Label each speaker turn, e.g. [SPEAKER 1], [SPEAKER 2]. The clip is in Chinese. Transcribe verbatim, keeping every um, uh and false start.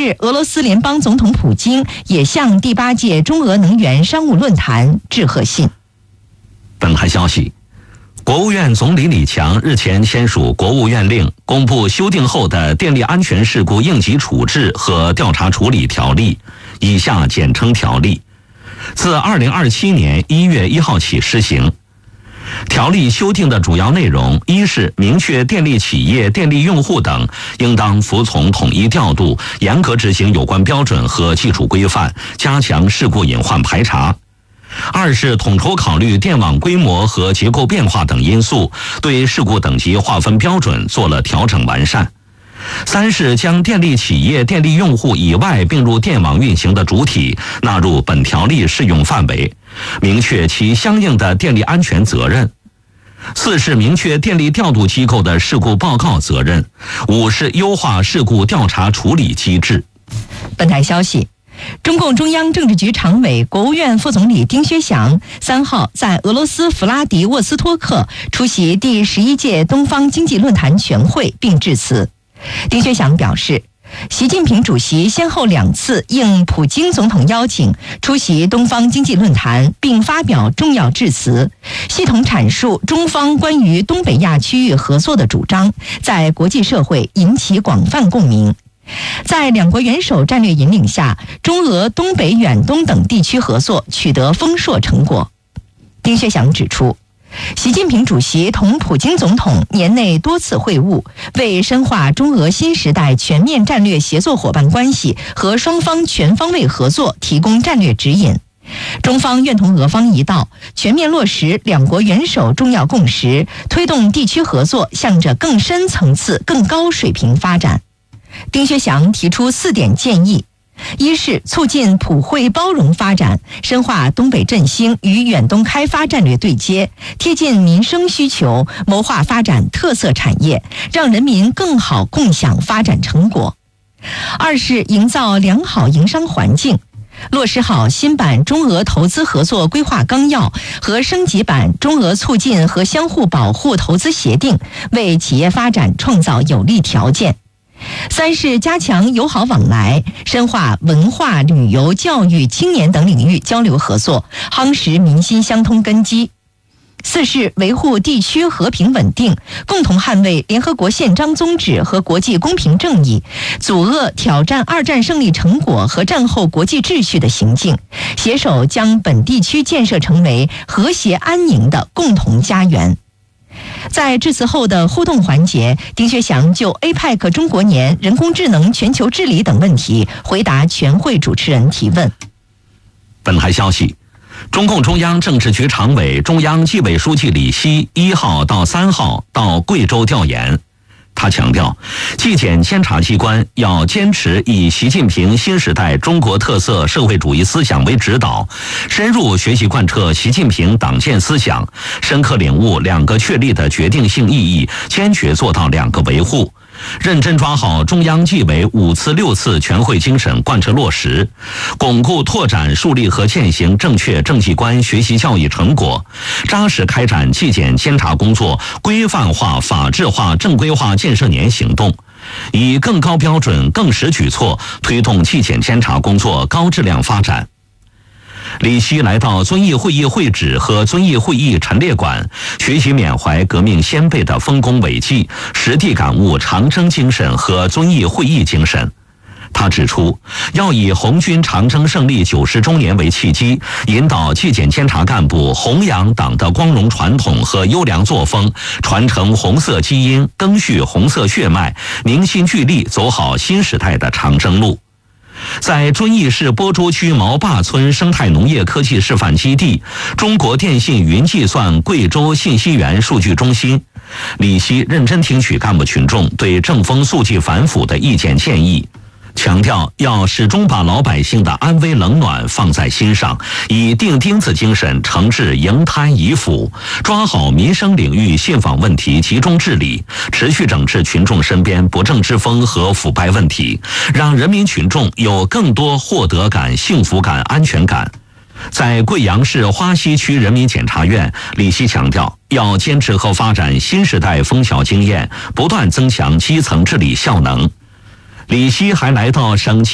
[SPEAKER 1] 日，俄罗斯联邦总统普京也向第八届中俄能源商务论坛致贺信。
[SPEAKER 2] 本台消息，国务院总理李强日前签署国务院令，公布修订后的电力安全事故应急处置和调查处理条例，以下简称条例，自二零二七年一月一号起施行。条例修订的主要内容，一是明确电力企业、电力用户等应当服从统一调度，严格执行有关标准和基础规范，加强事故隐患排查；二是统筹考虑电网规模和结构变化等因素，对事故等级划分标准做了调整完善；三是将电力企业、电力用户以外并入电网运行的主体纳入本条例适用范围，明确其相应的电力安全责任；四是明确电力调度机构的事故报告责任；五是优化事故调查处理机制。
[SPEAKER 1] 本台消息，中共中央政治局常委、国务院副总理丁薛祥三号在俄罗斯弗拉迪沃斯托克出席第十一届东方经济论坛全会并致辞。丁薛祥表示，习近平主席先后两次应普京总统邀请出席东方经济论坛，并发表重要致辞，系统阐述中方关于东北亚区域合作的主张，在国际社会引起广泛共鸣。在两国元首战略引领下，中俄东北远东等地区合作取得丰硕成果。丁薛祥指出，习近平主席同普京总统年内多次会晤，为深化中俄新时代全面战略协作伙伴关系和双方全方位合作提供战略指引。中方愿同俄方一道，全面落实两国元首重要共识，推动地区合作向着更深层次、更高水平发展。丁薛祥提出四点建议：一是促进普惠包容发展，深化东北振兴与远东开发战略对接，贴近民生需求，谋划发展特色产业，让人民更好共享发展成果；二是营造良好营商环境，落实好新版中俄投资合作规划纲要和升级版中俄促进和相互保护投资协定，为企业发展创造有利条件；三是加强友好往来，深化文化、旅游、教育、青年等领域交流合作，夯实民心相通根基；四是维护地区和平稳定，共同捍卫联合国宪章宗旨和国际公平正义，阻遏挑战二战胜利成果和战后国际秩序的行径，携手将本地区建设成为和谐安宁的共同家园。在致辞后的互动环节，丁薛祥就 A P E C 中国年、人工智能全球治理等问题回答全会主持人提问。
[SPEAKER 2] 本台消息，中共中央政治局常委、中央纪委书记李希一号到三号到贵州调研。他强调，纪检监察机关要坚持以习近平新时代中国特色社会主义思想为指导，深入学习贯彻习近平党建思想，深刻领悟两个确立的决定性意义，坚决做到两个维护，认真抓好中央纪委五次六次全会精神贯彻落实，巩固拓展树立和践行正确政绩观学习教育成果，扎实开展纪检监察工作规范化、法治化、正规化建设年行动，以更高标准、更实举措推动纪检监察工作高质量发展。李希来到遵义会议会址和遵义会议陈列馆，学习缅怀革命先辈的丰功伟绩，实地感悟长征精神和遵义会议精神。他指出，要以红军长征胜利九十周年为契机，引导纪检监察干部弘扬党的光荣传统和优良作风，传承红色基因，赓续红色血脉，凝心聚力走好新时代的长征路。在遵义市播州区毛坝村生态农业科技示范基地、中国电信云计算贵州信息源数据中心，李希认真听取干部群众对正风肃纪反腐的意见建议，强调要始终把老百姓的安危冷暖放在心上，以钉钉子精神惩治营贪遗腐，抓好民生领域信访问题集中治理，持续整治群众身边不正之风和腐败问题，让人民群众有更多获得感、幸福感、安全感。在贵阳市花溪区人民检察院，李希强调要坚持和发展新时代枫桥经验，不断增强基层治理效能。李希还来到省